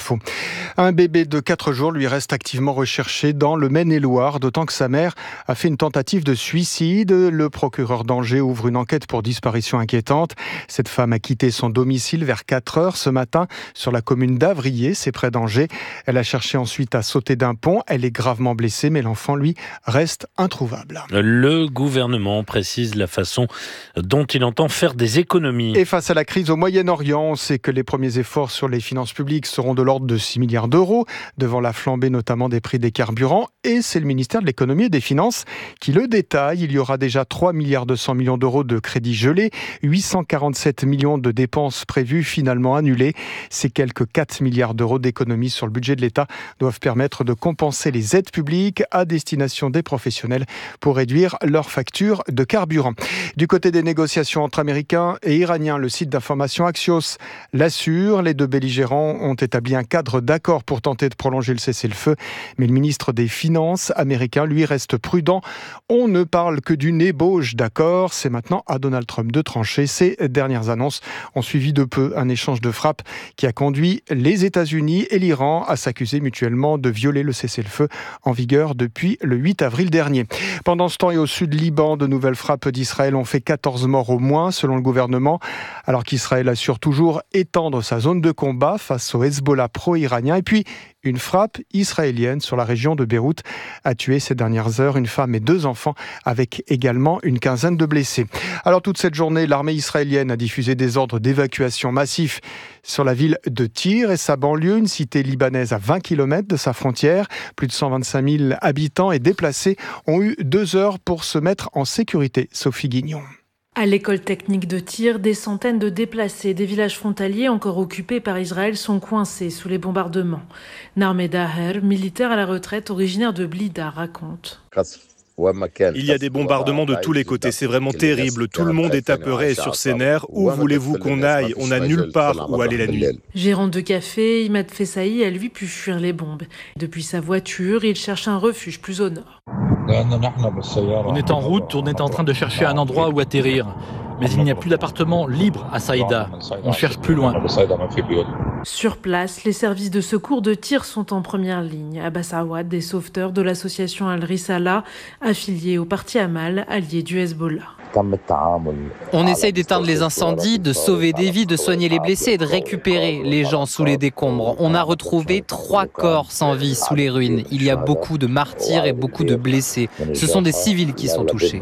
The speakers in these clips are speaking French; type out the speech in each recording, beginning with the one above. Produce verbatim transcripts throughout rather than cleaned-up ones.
Info. Un bébé de quatre jours lui reste activement recherché dans le Maine-et-Loire, d'autant que sa mère a fait une tentative de suicide. Le procureur d'Angers ouvre une enquête pour disparition inquiétante. Cette femme a quitté son domicile vers quatre heures ce matin sur la commune d'Avrier, c'est près d'Angers. Elle a cherché ensuite à sauter d'un pont. Elle est gravement blessée, mais l'enfant, lui, reste introuvable. Le gouvernement précise la façon dont il entend faire des économies. Et face à la crise au Moyen-Orient, on sait que les premiers efforts sur les finances publiques seront de l'ordre de six milliards d'euros, devant la flambée notamment des prix des carburants. Et c'est le ministère de l'économie et des finances qui le détaille. Il y aura déjà trois milliards deux cents millions d'euros de crédits gelés, huit cent quarante-sept millions de dépenses prévues finalement annulées. Ces quelques quatre milliards d'euros d'économies sur le budget de l'État doivent permettre de compenser les aides publiques à destination des professionnels pour réduire leurs factures de carburant. Du côté des négociations entre Américains et Iraniens, le site d'information Axios l'assure. Les deux belligérants ont établi un cadre d'accord pour tenter de prolonger le cessez-le-feu. Mais le ministre des Finances américain, lui, reste prudent. On ne parle que d'une ébauche d'accord. C'est maintenant à Donald Trump de trancher. Ces dernières annonces ont suivi de peu un échange de frappes qui a conduit les États-Unis et l'Iran à s'accuser mutuellement de violer le cessez-le-feu en vigueur depuis le huit avril dernier. Pendant ce temps et au sud Liban, de nouvelles frappes d'Israël ont fait quatorze morts au moins, selon le gouvernement, alors qu'Israël assure toujours étendre sa zone de combat face au Hezbollah pro-iranien. Et puis, une frappe israélienne sur la région de Beyrouth a tué ces dernières heures une femme et deux enfants, avec également une quinzaine de blessés. Alors toute cette journée, l'armée israélienne a diffusé des ordres d'évacuation massifs sur la ville de Tyr et sa banlieue, une cité libanaise à vingt kilomètres de sa frontière. Plus de cent vingt-cinq mille habitants et déplacés ont eu deux heures pour se mettre en sécurité. Sophie Guignon. À l'école technique de Tyr, des centaines de déplacés des villages frontaliers encore occupés par Israël sont coincés sous les bombardements. Narmeh Daher, militaire à la retraite originaire de Blida, raconte. Il y a des bombardements de tous les côtés, c'est vraiment terrible. Tout le monde est apeuré et sur ses nerfs. Où voulez-vous qu'on aille ? On n'a nulle part où aller la nuit. Gérant de café, Imad Fessaï a lui pu fuir les bombes. Depuis sa voiture, il cherche un refuge plus au nord. On est en route, on est en train de chercher un endroit où atterrir. Mais il n'y a plus d'appartement libre à Saïda. On cherche plus loin. Sur place, les services de secours de Tyr sont en première ligne. Abbas Awad, des sauveteurs de l'association Al-Risala, affiliée au parti Amal, allié du Hezbollah. On essaye d'éteindre les incendies, de sauver des vies, de soigner les blessés et de récupérer les gens sous les décombres. On a retrouvé trois corps sans vie sous les ruines. Il y a beaucoup de martyrs et beaucoup de blessés. Ce sont des civils qui sont touchés.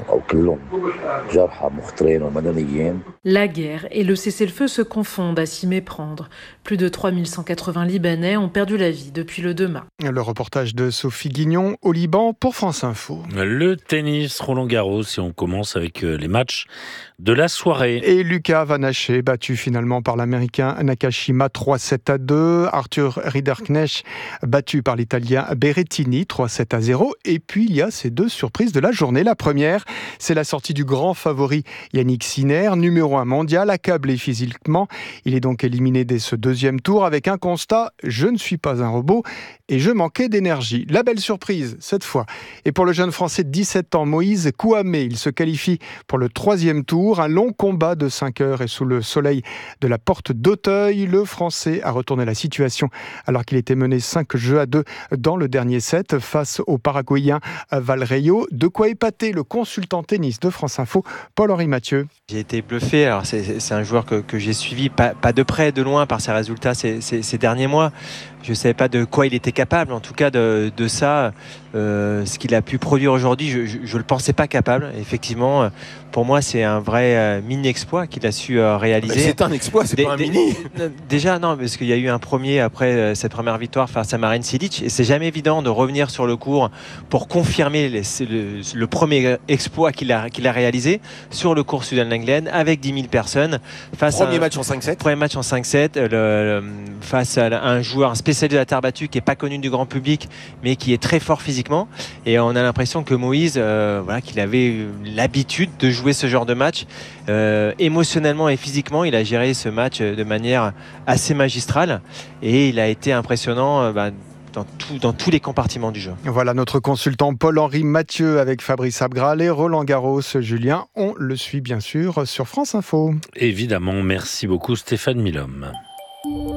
La guerre et le cessez-le-feu se confondent à s'y méprendre. Plus de trois mille cent quatre-vingts Libanais ont perdu la vie depuis le deux mai. Le reportage de Sophie Guignon au Liban pour France Info. Le tennis Roland-Garros, et on commence avec les matchs de la soirée. Et Lucas Van Haché, battu finalement par l'Américain Nakashima trois sept à deux. Arthur Rinderknecht, battu par l'Italien Berrettini trois sept à zéro. Et puis il y a ces deux surprises de la journée. La première, c'est la sortie du grand favori Yannick Sinner, numéro un mondial, accablé physiquement. Il est donc éliminé dès ce deuxième tour avec un constat: je ne suis pas un robot et je manquais d'énergie. La belle surprise, cette fois. Et pour le jeune Français de dix-sept ans, Moïse Kouamé, il se qualifie pour le troisième tour. Un long combat de cinq heures et sous le soleil de la porte d'Auteuil. Le Français a retourné la situation alors qu'il était mené cinq jeux à deux dans le dernier set face au Paraguayen Valreio. De quoi épater le consultant tennis de France Info, Paul-Henri Mathieu. J'ai été bluffé. Alors c'est, c'est un joueur que, que j'ai suivi, pas, pas de près, de loin, par ses résultats ces, ces, ces derniers mois. Je ne savais pas de quoi il était capable, en tout cas de, de ça, euh, ce qu'il a pu produire aujourd'hui, je ne le pensais pas capable. Effectivement, pour moi, c'est un vrai euh, mini-exploit qu'il a su euh, réaliser. Mais c'est un exploit, c'est Dé- pas un dé- mini. Déjà, non, parce qu'il y a eu un premier après euh, cette première victoire face à Marin Cilic, et c'est jamais évident de revenir sur le court pour confirmer les, le, le premier exploit qu'il a, qu'il a réalisé sur le court Sud-England avec dix mille personnes. Face Premier à un, match en cinq sept. Premier match en cinq sept, le, le, face à un joueur, un spécialiste de la terre battue qui n'est pas connu du grand public, mais qui est très fort physiquement. Et on a l'impression que Moïse, euh, voilà, qu'il avait l'habitude de jouer ce genre de match. Euh, émotionnellement et physiquement, il a géré ce match de manière assez magistrale. Et il a été impressionnant euh, bah, dans, tout, dans tous les compartiments du jeu. Voilà notre consultant Paul-Henri Mathieu avec Fabrice Abgral et Roland Garros. Julien, on le suit bien sûr sur France Info. Évidemment, merci beaucoup Stéphane Milhomme.